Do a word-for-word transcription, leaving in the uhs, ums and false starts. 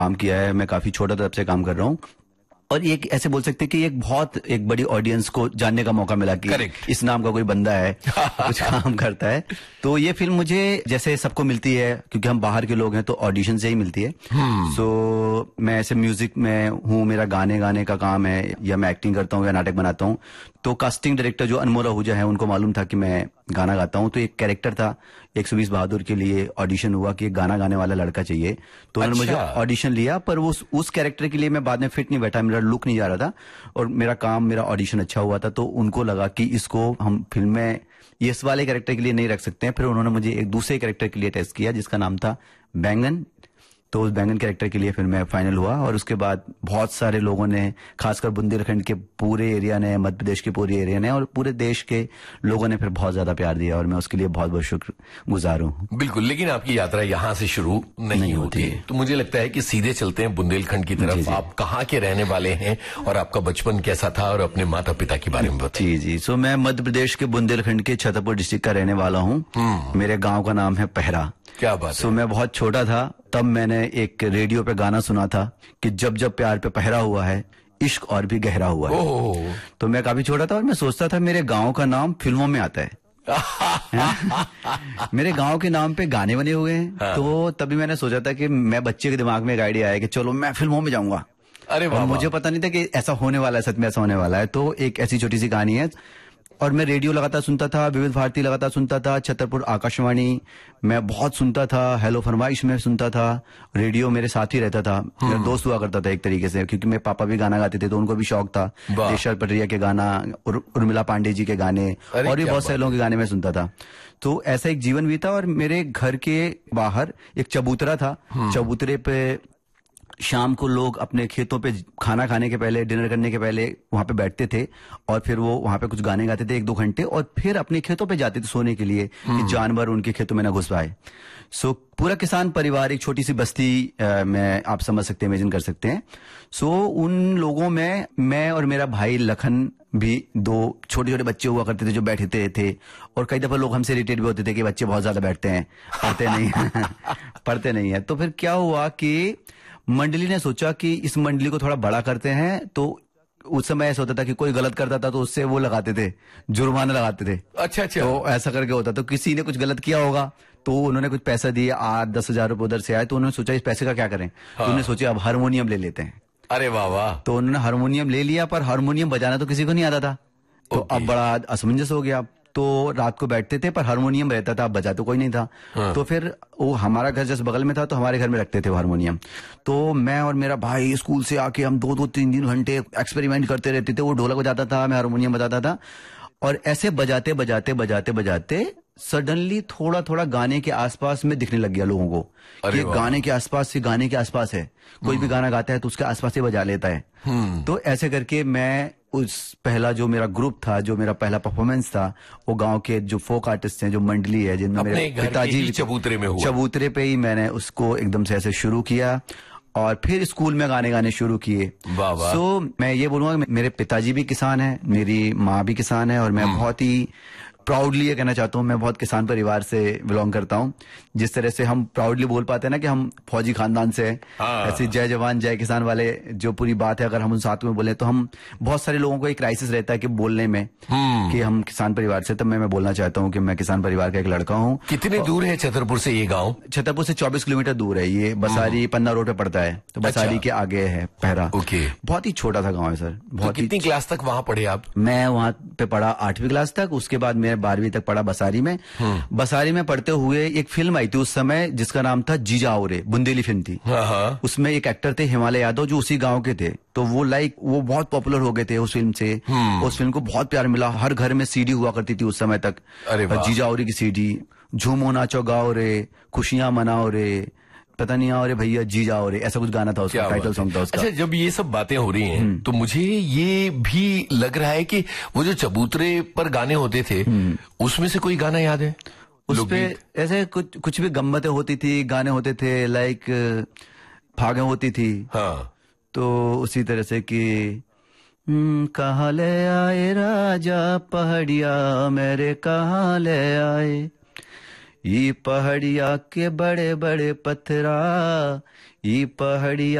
काम किया है, मैं काफी छोटा तब से काम कर रहा हूँ, और एक ऐसे बोल सकते हैं कि एक बहुत एक बड़ी ऑडियंस को जानने का मौका मिला कि Correct. इस नाम का कोई बंदा है कुछ काम करता है। तो ये फिल्म मुझे जैसे सबको मिलती है, क्योंकि हम बाहर के लोग हैं तो ऑडिशन से ही मिलती है। hmm. सो so, मैं ऐसे म्यूजिक में हूँ, मेरा गाने गाने का काम है, या मैं एक्टिंग करता हूँ या नाटक बनाता हूँ। तो कास्टिंग डायरेक्टर जो अनमोल आहूजा है, उनको मालूम था कि मैं गाना गाता हूँ, तो एक कैरेक्टर था एक सौ बीस बहादुर के लिए ऑडिशन हुआ कि एक गाना गाने वाला लड़का चाहिए। तो उन्होंने अच्छा। मुझे ऑडिशन लिया, पर उस उस कैरेक्टर के लिए मैं बाद में फिट नहीं बैठा, मेरा लुक नहीं जा रहा था, और मेरा काम मेरा ऑडिशन अच्छा हुआ था, तो उनको लगा कि इसको हम फिल्म में ये इस वाले कैरेक्टर के लिए नहीं रख सकते हैं। फिर उन्होंने मुझे एक दूसरे कैरेक्टर के लिए टेस्ट किया जिसका नाम था बैंगन। तो उस बैंगन कैरेक्टर के लिए फिर मैं फाइनल हुआ, और उसके बाद बहुत सारे लोगों ने, खासकर बुंदेलखंड के पूरे एरिया ने, मध्य प्रदेश के पूरे एरिया ने और पूरे देश के लोगों ने फिर बहुत ज्यादा प्यार दिया, और मैं उसके लिए बहुत बहुत शुक्रगुजार हूँ। बिल्कुल, लेकिन आपकी यात्रा यहाँ से शुरू नहीं, नहीं होती है, तो मुझे लगता है कि सीधे चलते हैं बुंदेलखंड की तरफ। आप कहाँ के रहने वाले हैं और आपका बचपन कैसा था, और अपने माता पिता के बारे में बताइए। जी जी सो मैं मध्य प्रदेश के बुंदेलखंड के छतरपुर डिस्ट्रिक्ट का रहने वाला हूँ। मेरे गाँव का नाम है पहरा। क्या बात सो मैं बहुत छोटा था तब मैंने एक रेडियो पे गाना सुना था कि जब जब प्यार पे पहरा हुआ है, इश्क और भी गहरा हुआ है। तो मैं काफी छोटा था और मैं सोचता था मेरे गांव का नाम फिल्मों में आता है मेरे गांव के नाम पे गाने बने हुए हैं। हाँ। तो तभी मैंने सोचा था कि मैं बच्चे के दिमाग में एक आइडिया आया कि चलो मैं फिल्मों में जाऊंगा। अरे और मुझे पता नहीं था कि ऐसा होने वाला है, सच में ऐसा होने वाला है। तो एक ऐसी छोटी सी कहानी है, और मैं रेडियो लगातार सुनता था, विविध भारती लगातार सुनता था, छतरपुर आकाशवाणी मैं बहुत सुनता था, हेलो फरमाइश में सुनता था, रेडियो मेरे साथ ही रहता था, मेरा दोस्त हुआ करता था एक तरीके से, क्योंकि मेरे पापा भी गाना गाते थे तो उनको भी शौक था। देशर पटरिया के गाना, उर, उर्मिला पांडे जी के गाने और भी बहुत सारे लोगों के गाने में सुनता था। तो ऐसा एक जीवन भी था। और मेरे घर के बाहर एक चबूतरा था, चबूतरे पे शाम को लोग अपने खेतों पे खाना खाने के पहले, डिनर करने के पहले वहां पे बैठते थे, और फिर वो वहां पे कुछ गाने गाते थे एक दो घंटे, और फिर अपने खेतों पे जाते थे सोने के लिए कि जानवर उनके खेतों में ना घुस पाए। सो पूरा किसान परिवार, एक छोटी सी बस्ती आ, में आप समझ सकते हैं, इमेजिन कर सकते हैं। सो उन लोगों में मैं और मेरा भाई लखन भी, दो छोटे छोटे बच्चे हुआ करते थे जो बैठते थे। और कई दफा लोग हमसे इरिटेट भी होते थे कि बच्चे बहुत ज्यादा बैठते हैं, पढ़ते नहीं पढ़ते नहीं है। तो फिर क्या हुआ कि मंडली ने सोचा कि इस मंडली को थोड़ा बड़ा करते हैं। तो उस समय ऐसा होता था कि कोई गलत करता था तो उससे वो लगाते थे, जुर्माना लगाते थे। अच्छा अच्छा। तो ऐसा करके होता, तो किसी ने कुछ गलत किया होगा तो उन्होंने कुछ पैसा दिया, आठ दस हजार रुपए उधर से आए, तो उन्होंने सोचा इस पैसे का क्या करें। हाँ। तो उन्होंने सोचा अब हारमोनियम ले लेते हैं। अरे वाह वाह। तो उन्होंने हारमोनियम ले लिया, पर हारमोनियम बजाना तो किसी को नहीं आता था। तो अब बड़ा असमंजस हो गया। तो रात को बैठते थे पर हारमोनियम रहता था, बजा तो कोई नहीं था। हाँ। तो फिर वो हमारा घर जैसे बगल में था तो हमारे घर में रखते थे वो हारमोनियम। तो मैं और मेरा भाई स्कूल से आके हम दो दो तीन तीन घंटे एक्सपेरिमेंट करते रहते थे। वो ढोलक बजाता था, मैं हारमोनियम बजाता था, और ऐसे बजाते बजाते बजाते बजाते सडनली थोड़ा थोड़ा गाने के आसपास में दिखने लग गया लोगों को कि गाने के आसपास से गाने के आसपास है, कोई भी गाना गाता है तो उसके आसपास से बजा लेता है। तो ऐसे करके मैं उस पहला जो मेरा ग्रुप था, जो मेरा पहला परफॉर्मेंस था, वो गांव के जो फोक आर्टिस्ट हैं, जो मंडली है, जिनमें मेरे पिताजी चबूतरे में हुआ, चबूतरे पे ही मैंने उसको एकदम से ऐसे शुरू किया, और फिर स्कूल में गाने गाने शुरू किए। वाह वाह। सो मैं ये बोलूंगा मेरे पिताजी भी किसान हैं, मेरी माँ भी किसान है, और मैं बहुत ही प्राउडली ये कहना चाहता हूँ मैं बहुत किसान परिवार से बिलोंग करता हूँ। जिस तरह से हम प्राउडली बोल पाते हैं ना कि हम फौजी खानदान से, ऐसे जय जवान जय किसान वाले जो पूरी बात है, अगर हम उन साथ में बोले तो हम बहुत सारे लोगों को एक क्राइसिस रहता है कि बोलने में कि हम किसान परिवार से। तब मैं मैं बोलना चाहता हूँ कि मैं किसान परिवार का एक लड़का हूँ। कितने दूर है छतरपुर से ये गाँव? छतरपुर से चौबीस किलोमीटर दूर है ये, बसारी पन्ना रोड पे पड़ता है। तो बसारी के आगे है पहरा। ओके। बहुत ही छोटा सा गाँव है सर। बहुत। कितनी क्लास तक वहाँ पढ़े आप? मैं वहाँ पे पढ़ा आठवीं क्लास तक, उसके बाद मैं बारहवीं तक पढ़ा बसारी में। बसारी में पढ़ते हुए एक फिल्म आई थी उस समय जिसका नाम था जीजा औरे, बुंदेली फिल्म थी। उसमें एक एक्टर थे हिमालय यादव जो उसी गांव के थे। तो वो लाइक वो बहुत पॉपुलर हो गए थे उस फिल्म से। उस फिल्म को बहुत प्यार मिला, हर घर में सीडी हुआ करती थी उस समय तक। जीजा औरे की सीडी, झूमो नाचो गाओ रे, खुशियां मनाओ रे, पता नहीं और भैया जी जाओ रे, ऐसा कुछ गाना था उसका, टाइटल सॉन्ग था उसका। अच्छा, जब ये सब बातें हो रही हैं तो मुझे ये भी लग रहा है कि वो जो चबूतरे पर गाने होते थे उसमें से कोई गाना याद है? उसपे ऐसे कुछ कुछ भी गम्मतें होती थी, गाने होते थे, लाइक फागे होती थी। हाँ। तो उसी तरह से कि कहाँ ले आए राजा पहाड़िया मेरे, कहाँ ले आए, ई पहाड़िया के बड़े बड़े पत्थरा, ई पहाड़िया